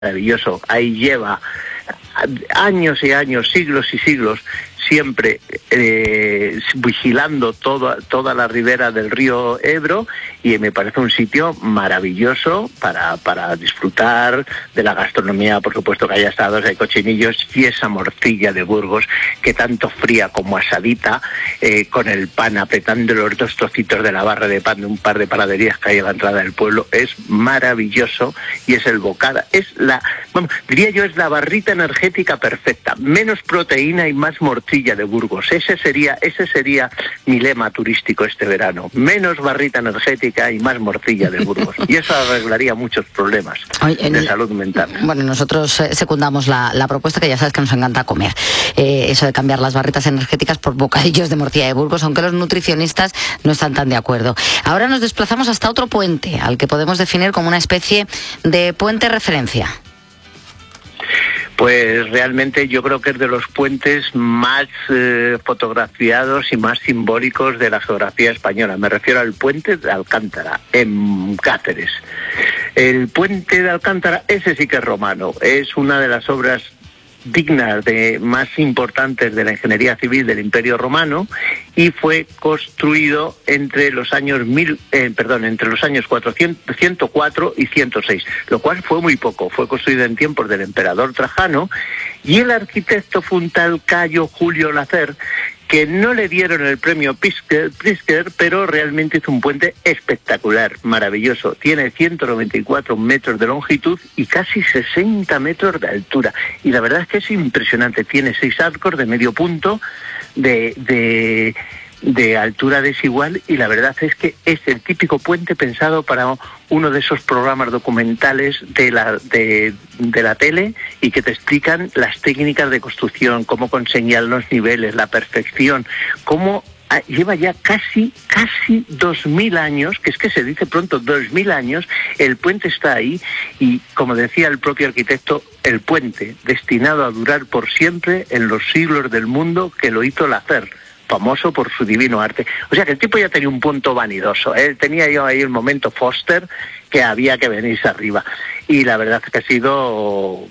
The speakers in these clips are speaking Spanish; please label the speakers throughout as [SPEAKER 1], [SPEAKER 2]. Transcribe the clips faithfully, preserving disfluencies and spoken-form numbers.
[SPEAKER 1] maravilloso. Ahí lleva años y años, siglos y siglos, siempre eh, vigilando todo, toda la ribera del río Ebro, y me parece un sitio maravilloso para, para disfrutar de la gastronomía. Por supuesto que hay asados, hay cochinillos y esa morcilla de Burgos que tanto fría como asadita, eh, con el pan, apretando los dos trocitos de la barra de pan de un par de panaderías que hay a la entrada del pueblo, es maravilloso. Y es el bocada, es la, bueno, diría yo, es la barrita energética perfecta, menos proteína y más morcilla de Burgos. Ese sería, ese sería mi lema turístico este verano: menos barrita energética y más morcilla de Burgos. Y eso arreglaría muchos problemas Oye, de el, salud mental.
[SPEAKER 2] Bueno, nosotros eh, secundamos la, la propuesta, que ya sabes que nos encanta comer. Eh, eso de cambiar las barritas energéticas por bocadillos de morcilla de Burgos, aunque los nutricionistas no están tan de acuerdo. Ahora nos desplazamos hasta otro puente, al que podemos definir como una especie de puente referencia.
[SPEAKER 1] Pues realmente yo creo que es de los puentes más eh, fotografiados y más simbólicos de la geografía española. Me refiero al puente de Alcántara, en Cáceres. El puente de Alcántara, ese sí que es romano, es una de las obras dignas de más importantes de la ingeniería civil del Imperio Romano, y fue construido entre los años mil, eh, perdón, entre los años cuatrocientos, ciento cuatro y ciento seis, lo cual fue muy poco. Fue construido en tiempos del emperador Trajano, y el arquitecto fue un tal Cayo Julio Lacer, que no le dieron el premio Pritzker, Pritzker, pero realmente es un puente espectacular, maravilloso. Tiene ciento noventa y cuatro metros de longitud y casi sesenta metros de altura. Y la verdad es que es impresionante. Tiene seis arcos de medio punto, de, de, de altura desigual, y la verdad es que es el típico puente pensado para uno de esos programas documentales de la, de, de la tele, y que te explican las técnicas de construcción, cómo conseguían los niveles, la perfección, cómo lleva ya casi, casi dos mil años, que es que se dice pronto, dos mil años, el puente está ahí, y como decía el propio arquitecto, el puente destinado a durar por siempre en los siglos del mundo que lo hizo Lacer, famoso por su divino arte. O sea que el tipo ya tenía un punto vanidoso, ¿eh? Tenía yo ahí el momento Foster, que había que venirse arriba. Y la verdad es que ha sido,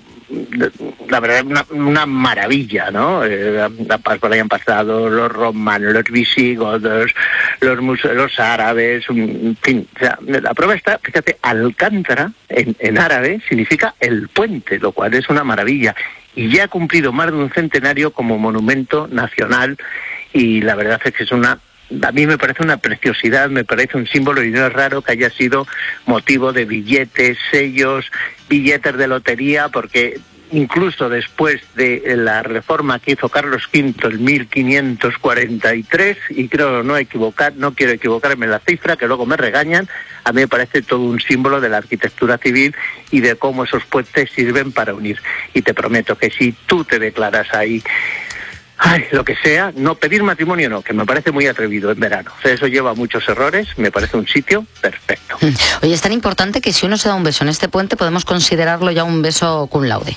[SPEAKER 1] la verdad, una, una maravilla, ¿no? Eh, por ahí han pasado los romanos, los visigodos, los, los árabes, en fin. O sea, la prueba está, fíjate, Alcántara, en, en árabe, significa el puente, lo cual es una maravilla. Y ya ha cumplido más de un centenario como monumento nacional. Y la verdad es que es una, a mí me parece una preciosidad, me parece un símbolo, y no es raro que haya sido motivo de billetes, sellos, billetes de lotería, porque incluso después de la reforma que hizo Carlos quinto en mil quinientos cuarenta y tres, y creo no equivocar, no quiero equivocarme en la cifra, que luego me regañan, a mí me parece todo un símbolo de la arquitectura civil y de cómo esos puentes sirven para unir. Y te prometo que si tú te declaras ahí, ay, lo que sea, no, pedir matrimonio no, que me parece muy atrevido en verano. O sea, eso lleva muchos errores, me parece un sitio perfecto.
[SPEAKER 2] Oye, es tan importante que si uno se da un beso en este puente, podemos considerarlo ya un beso cum laude.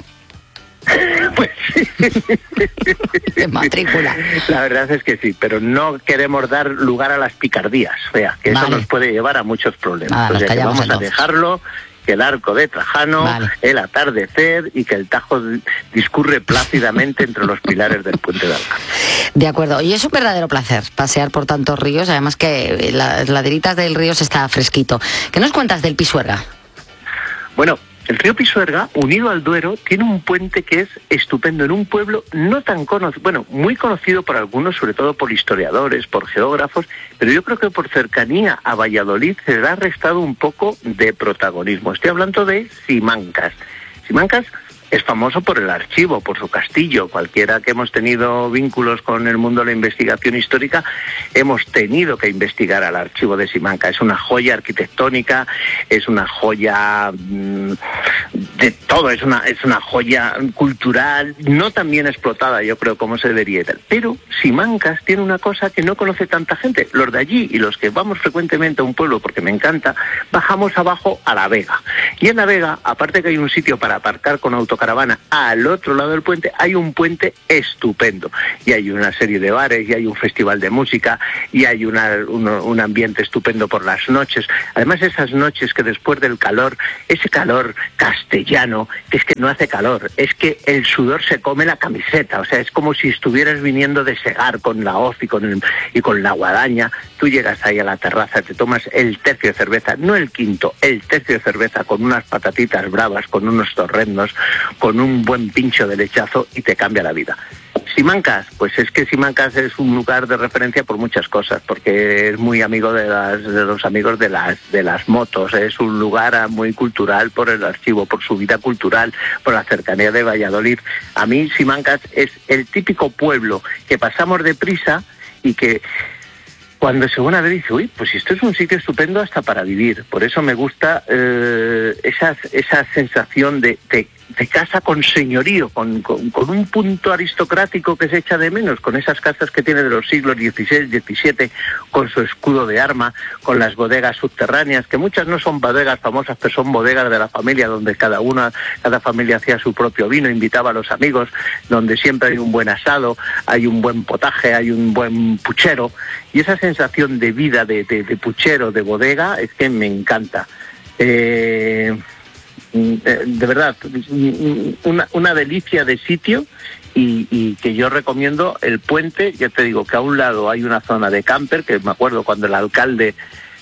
[SPEAKER 1] Pues sí.
[SPEAKER 2] De matrícula.
[SPEAKER 1] La verdad es que sí, pero no queremos dar lugar a las picardías, o sea, que vale. Eso nos puede llevar a muchos problemas. Ah, o sea, que vamos entonces a dejarlo, que el arco de Trajano, vale. El atardecer, y que el Tajo discurre plácidamente entre los pilares del puente de Alcántara.
[SPEAKER 2] De acuerdo, y es un verdadero placer pasear por tantos ríos, además que las laderitas del río se está fresquito. ¿Qué nos cuentas del Pisuerga?
[SPEAKER 1] Bueno, el río Pisuerga, unido al Duero, tiene un puente que es estupendo en un pueblo no tan conocido, bueno, muy conocido por algunos, sobre todo por historiadores, por geógrafos, pero yo creo que por cercanía a Valladolid se le ha restado un poco de protagonismo. Estoy hablando de Simancas. Simancas es famoso por el archivo, por su castillo. Cualquiera que hemos tenido vínculos con el mundo de la investigación histórica, hemos tenido que investigar al archivo de Simancas. Es una joya arquitectónica, es una joya mmm, de todo, es una, es una joya cultural, no tan bien explotada, yo creo, como se debería. Pero Simancas tiene una cosa que no conoce tanta gente. Los de allí y los que vamos frecuentemente a un pueblo, porque me encanta, bajamos abajo a La Vega. Y en La Vega, aparte que hay un sitio para aparcar con autocaravana al otro lado del puente, hay un puente estupendo, y hay una serie de bares, y hay un festival de música, y hay una, un, un ambiente estupendo por las noches. Además, esas noches que después del calor, ese calor castellano, llano, que es que no hace calor, es que el sudor se come la camiseta, o sea, es como si estuvieras viniendo de segar con la hoz y con, el, y con la guadaña. Tú llegas ahí a la terraza, te tomas el tercio de cerveza, no el quinto, el tercio de cerveza con unas patatitas bravas, con unos torrendos, con un buen pincho de lechazo y te cambia la vida. Simancas, pues es que Simancas es un lugar de referencia por muchas cosas, porque es muy amigo de, las, de los amigos de las de las motos, es un lugar muy cultural por el archivo, por su vida cultural, por la cercanía de Valladolid. A mí Simancas es el típico pueblo que pasamos deprisa y que cuando se van a ver dice, uy, pues esto es un sitio estupendo hasta para vivir. Por eso me gusta eh, esa, esa sensación de, de, de casa con señorío, con, con, con un punto aristocrático que se echa de menos, con esas casas que tiene de los siglos dieciséis, diecisiete, con su escudo de arma, con las bodegas subterráneas, que muchas no son bodegas famosas, pero son bodegas de la familia, donde cada una, cada familia hacía su propio vino, invitaba a los amigos, donde siempre hay un buen asado, hay un buen potaje, hay un buen puchero, y esa sensación de vida, de, de, de puchero, de bodega, es que me encanta. Eh, de verdad, una, una delicia de sitio y, y que yo recomiendo el puente. Ya te digo que a un lado hay una zona de camper, que me acuerdo cuando el alcalde,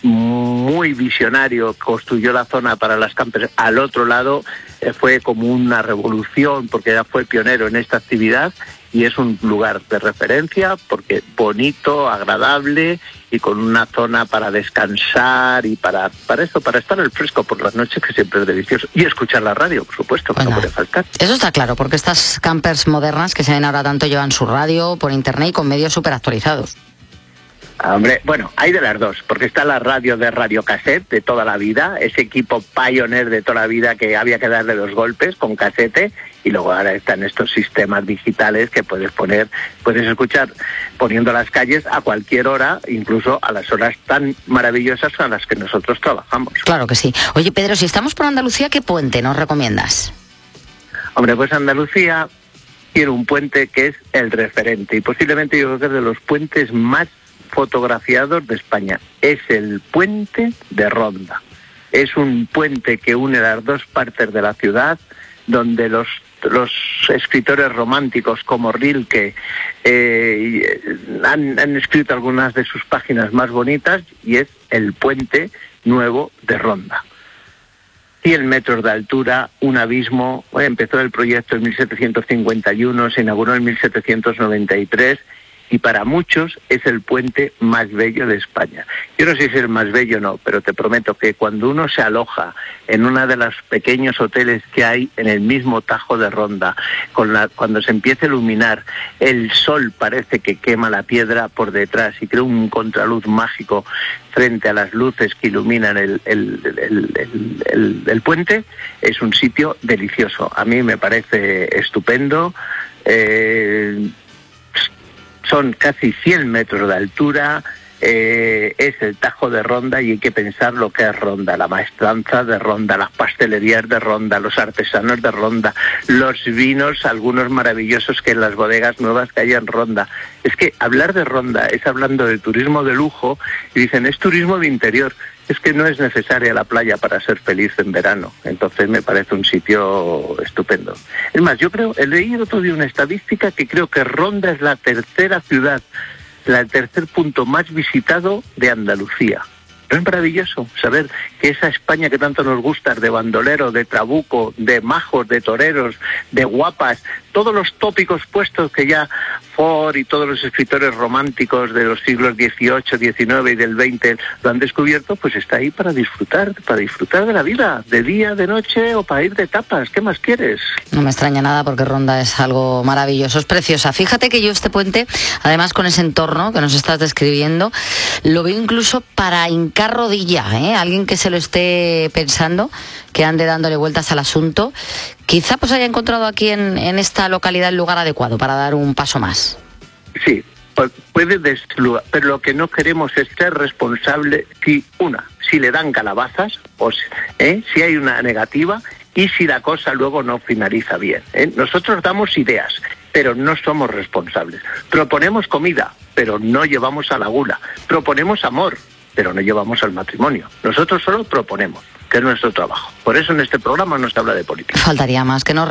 [SPEAKER 1] muy visionario, construyó la zona para las campers. Al otro lado eh, fue como una revolución, porque ya fue pionero en esta actividad, y es un lugar de referencia porque bonito, agradable y con una zona para descansar y para para eso, para estar al fresco por las noches, que siempre es delicioso, y escuchar la radio, por supuesto, que bueno, no puede faltar.
[SPEAKER 2] Eso está claro, porque estas campers modernas que se ven ahora tanto llevan su radio por internet y con medios súper actualizados.
[SPEAKER 1] Hombre, bueno, hay de las dos, porque está la radio de radiocassette de toda la vida, ese equipo pioneer de toda la vida que había que darle dos golpes con casete, y luego ahora están estos sistemas digitales que puedes poner, puedes escuchar poniendo las calles a cualquier hora, incluso a las horas tan maravillosas a las que nosotros trabajamos.
[SPEAKER 2] Claro que sí. Oye, Pedro, si estamos por Andalucía, ¿qué puente nos recomiendas?
[SPEAKER 1] Hombre, pues Andalucía tiene un puente que es el referente, y posiblemente yo creo que es de los puentes más fotografiados de España. Es el puente de Ronda. Es un puente que une las dos partes de la ciudad, donde los los escritores románticos como Rilke eh, han, han escrito algunas de sus páginas más bonitas, y es el puente nuevo de Ronda. cien metros de altura, un abismo. Bueno, empezó el proyecto en mil setecientos cincuenta y uno, se inauguró en mil setecientos noventa y tres, y para muchos es el puente más bello de España. Yo no sé si es el más bello o no, pero te prometo que cuando uno se aloja en uno de los pequeños hoteles que hay en el mismo Tajo de Ronda, con la, cuando se empieza a iluminar, el sol parece que quema la piedra por detrás y crea un contraluz mágico frente a las luces que iluminan el, el, el, el, el, el puente. Es un sitio delicioso. A mí me parece estupendo. Eh, Son casi cien metros de altura, eh, es el Tajo de Ronda, y hay que pensar lo que es Ronda, la maestranza de Ronda, las pastelerías de Ronda, los artesanos de Ronda, los vinos, algunos maravillosos que en las bodegas nuevas que hay en Ronda. Es que hablar de Ronda es hablando de turismo de lujo, y dicen, es turismo de interior. Es que no es necesaria la playa para ser feliz en verano. Entonces me parece un sitio estupendo. Es más, yo creo, he leído otro día una estadística que creo que Ronda es la tercera ciudad, el tercer punto más visitado de Andalucía. ¿No es maravilloso saber que esa España que tanto nos gusta, de bandolero, de trabuco, de majos, de toreros, de guapas, todos los tópicos puestos que ya Ford y todos los escritores románticos de los siglos dieciocho, diecinueve y del veinte lo han descubierto, pues está ahí para disfrutar, para disfrutar de la vida, de día, de noche, o para ir de tapas. ¿Qué más quieres?
[SPEAKER 2] No me extraña nada, porque Ronda es algo maravilloso, es preciosa. Fíjate que yo este puente, además con ese entorno que nos estás describiendo, lo veo incluso para hincar rodilla, ¿eh? Alguien que se lo esté pensando, que ande dándole vueltas al asunto, quizá pues haya encontrado aquí en, en esta localidad el lugar adecuado para dar un paso más.
[SPEAKER 1] Sí, puede deslugar, pero lo que no queremos es ser responsable si, una, si le dan calabazas, o ¿eh? si hay una negativa, y si la cosa luego no finaliza bien. ¿eh? Nosotros damos ideas, pero no somos responsables. Proponemos comida, pero no llevamos a la gula. Proponemos amor, pero no llevamos al matrimonio. Nosotros solo proponemos. que es nuestro trabajo. Por eso en este programa no se habla de política.
[SPEAKER 2] Faltaría más que no